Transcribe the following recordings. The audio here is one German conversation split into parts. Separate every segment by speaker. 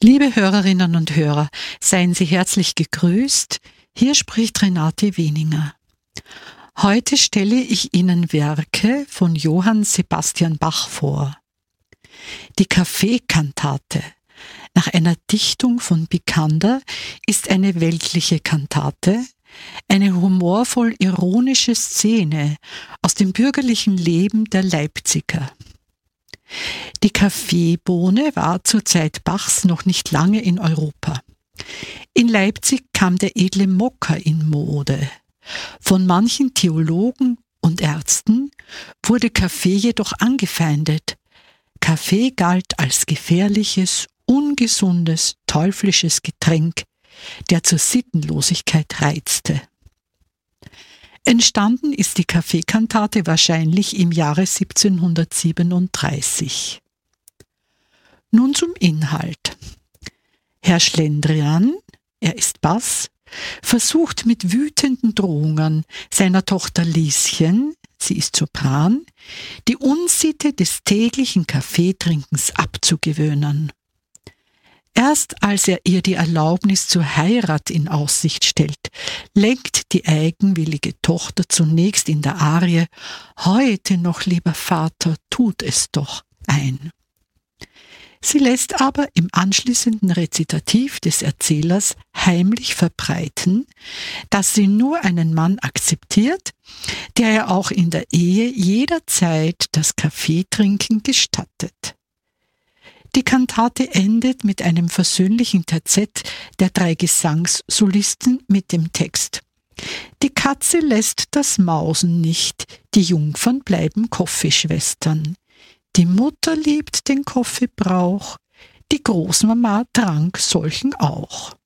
Speaker 1: Liebe Hörerinnen und Hörer, seien Sie herzlich gegrüßt. Hier spricht Renate Weninger. Heute stelle ich Ihnen Werke von Johann Sebastian Bach vor. Die Kaffeekantate nach einer Dichtung von Picander ist eine weltliche Kantate, eine humorvoll ironische Szene aus dem bürgerlichen Leben der Leipziger. Die Kaffeebohne war zur Zeit Bachs noch nicht lange in Europa. In Leipzig kam der edle Mokka in Mode. Von manchen Theologen und Ärzten wurde Kaffee jedoch angefeindet. Kaffee galt als gefährliches, ungesundes, teuflisches Getränk, der zur Sittenlosigkeit reizte. Entstanden ist die Kaffeekantate wahrscheinlich im Jahre 1737. Nun zum Inhalt. Herr Schlendrian, er ist Bass, versucht mit wütenden Drohungen seiner Tochter Lieschen, sie ist Sopran, die Unsitte des täglichen Kaffeetrinkens abzugewöhnen. Erst als er ihr die Erlaubnis zur Heirat in Aussicht stellt, lenkt die eigenwillige Tochter zunächst in der Arie »Heute noch, lieber Vater, tut es doch« ein. Sie lässt aber im anschließenden Rezitativ des Erzählers heimlich verbreiten, dass sie nur einen Mann akzeptiert, der ihr auch in der Ehe jederzeit das Kaffeetrinken gestattet. Die Kantate endet mit einem versöhnlichen Terzett der 3 Gesangssolisten mit dem Text: Die Katze lässt das Mausen nicht, die Jungfern bleiben Kaffeeschwestern. Die Mutter liebt den Kaffeebrauch, die Großmama trank solchen auch.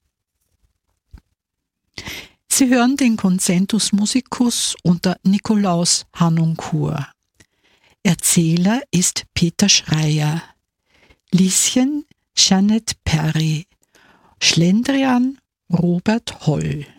Speaker 1: Sie hören den Concentus Musicus unter Nikolaus Harnoncourt. Erzähler ist Peter Schreier. Lieschen Jeanette Perry, Schlendrian Robert Holl.